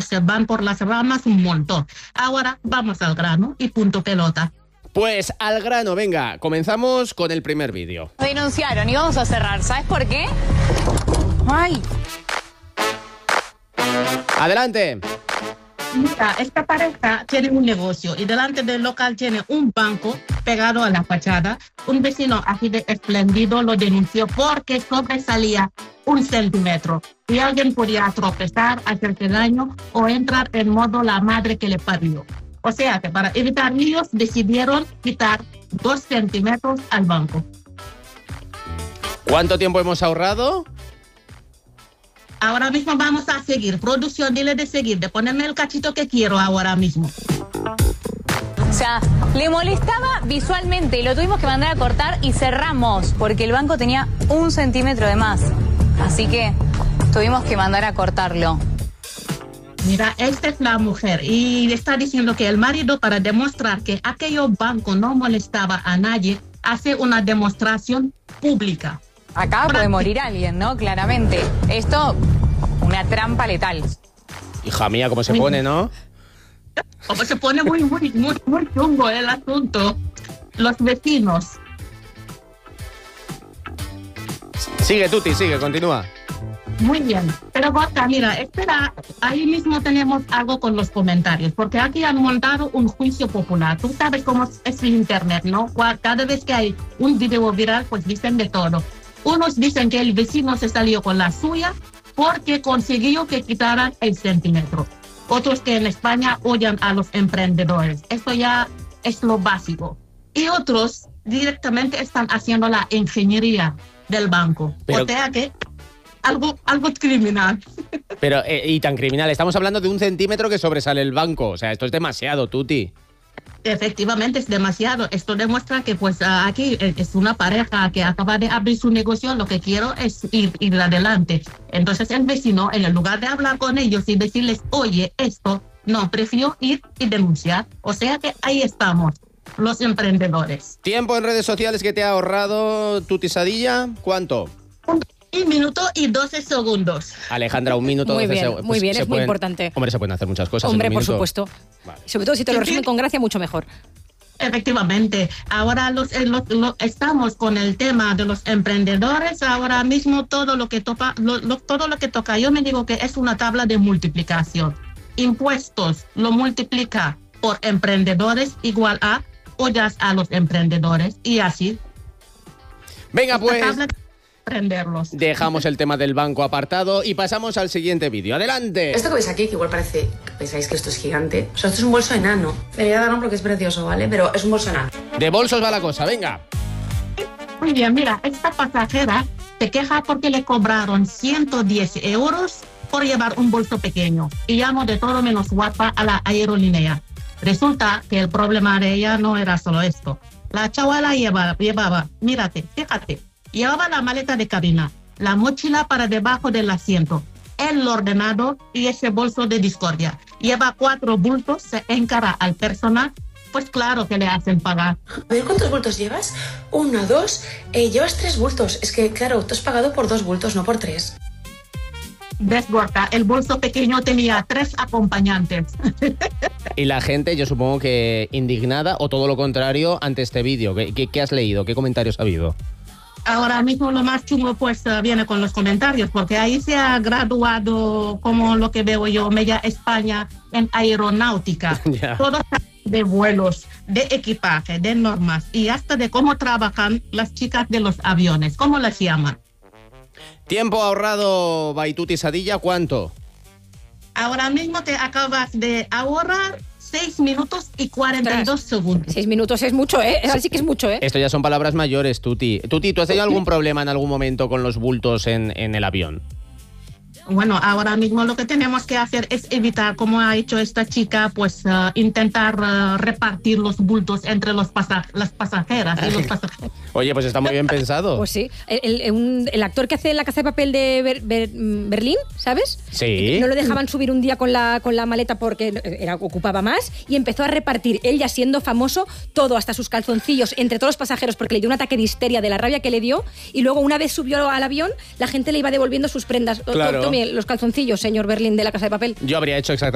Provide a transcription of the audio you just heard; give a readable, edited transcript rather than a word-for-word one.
se van por las ramas un montón. Ahora vamos al grano y punto pelota. Pues al grano, venga, comenzamos con el primer vídeo. Denunciaron y vamos a cerrar, ¿sabes por qué? ¡Ay! Adelante. Mira, esta pareja tiene un negocio y delante del local tiene un banco pegado a la fachada. Un vecino así de espléndido lo denunció porque sobresalía 1 centímetro y alguien podía tropezar, hacerse daño o entrar en modo la madre que le parió. O sea que para evitar líos decidieron quitar 2 centímetros al banco. ¿Cuánto tiempo hemos ahorrado? Ahora mismo vamos a seguir. Producción, dile de seguir, de ponerme el cachito que quiero ahora mismo. O sea, le molestaba visualmente y lo tuvimos que mandar a cortar y cerramos porque el banco tenía 1 centímetro de más. Así que tuvimos que mandar a cortarlo. Mira, esta es la mujer y está diciendo que el marido, para demostrar que aquello banco no molestaba a nadie, hace una demostración pública. Acá puede morir alguien, ¿no? Claramente. Esto, una trampa letal. Hija mía, cómo se pone, ¿no? Como se pone muy chungo el asunto. Los vecinos. Sigue, Tuti, sigue, continúa. Muy bien. Pero Gorka, mira, espera, ahí mismo tenemos algo con los comentarios, porque aquí han montado un juicio popular. Tú sabes cómo es el internet, ¿no? Cada vez que hay un video viral, pues dicen de todo. Unos dicen que el vecino se salió con la suya porque consiguió que quitaran el centímetro. Otros que en España odian a los emprendedores. Esto ya es lo básico. Y otros directamente están haciendo la ingeniería del banco. Pero, o sea que algo criminal. Pero, y tan criminal. Estamos hablando de 1 centímetro que sobresale el banco. O sea, esto es demasiado, Tuti. Efectivamente, es demasiado. Esto demuestra que pues aquí es una pareja que acaba de abrir su negocio. Lo que quiero es ir adelante. Entonces el vecino, en lugar de hablar con ellos y decirles, oye, esto, no, prefirió ir y denunciar. O sea que ahí estamos, los emprendedores. ¿Tiempo en redes sociales que te ha ahorrado Tuti Sadilla? ¿Cuánto? 1 minuto y 12 segundos. Alejandra, 1 minuto. Muy bien, pues muy bien, es muy importante. Hombre, se pueden hacer muchas cosas. Hombre, en 1 por minuto. supuesto. Vale. Sobre todo si te lo resumen con gracia, mucho mejor. Efectivamente. Ahora estamos con el tema de los emprendedores. Ahora mismo todo lo que toca, todo lo que toca, yo me digo que es una tabla de multiplicación. Impuestos lo multiplica por emprendedores igual a ollas a los emprendedores y así. Venga, pues dejamos el tema del banco apartado y pasamos al siguiente vídeo. ¡Adelante! Esto que veis aquí, que igual parece, pensáis que esto es gigante. O sea, esto es un bolso enano. Me voy a dar porque es precioso, ¿vale? Pero es un bolso enano. De bolsos va la cosa, venga. Muy bien, mira, esta pasajera se queja porque le cobraron 110 euros por llevar un bolso pequeño. Y llamo de todo menos guapa a la aerolínea. Resulta que el problema de ella no era solo esto. La chavala llevaba, mírate, fíjate, llevaba la maleta de cabina, la mochila para debajo del asiento, el ordenador y ese bolso de discordia. Lleva 4 bultos, se encara al personal, pues claro que le hacen pagar. A ver, ¿cuántos bultos llevas? 1, 2, llevas 3 bultos. Es que, claro, tú has pagado por 2 bultos, no por 3. ¿Ves, Gorka? El bolso pequeño tenía 3 acompañantes. Y la gente, yo supongo que indignada o todo lo contrario ante este vídeo. ¿Qué has leído? ¿Qué comentarios ha habido? Ahora mismo lo más chungo pues viene con los comentarios, porque ahí se ha graduado, como lo que veo yo, Media España en aeronáutica. Todo de vuelos, de equipaje, de normas y hasta de cómo trabajan las chicas de los aviones. ¿Cómo las llaman? Tiempo ahorrado, Tuti Sadilla, ¿cuánto? Ahora mismo te acabas de ahorrar 6 minutos y 42 segundos. 6 minutos es mucho, ¿eh? Así que es mucho, ¿eh? Esto ya son palabras mayores, Tuti. Tuti, ¿tú has tenido algún problema en algún momento con los bultos en el avión? Bueno, ahora mismo lo que tenemos que hacer es evitar, como ha hecho esta chica, pues intentar repartir los bultos entre las pasajeras y los pasajeros. Oye, pues está muy bien pensado. Pues sí. El actor que hace La Casa de Papel de Berlín, ¿sabes? Sí. No lo dejaban subir un día con la maleta porque ocupaba más y empezó a repartir, él ya siendo famoso, todo, hasta sus calzoncillos, entre todos los pasajeros, porque le dio un ataque de histeria de la rabia que le dio, y luego una vez subió al avión, la gente le iba devolviendo sus prendas. Claro. Tome los calzoncillos, señor Berlín de La Casa de Papel. Yo habría hecho exactamente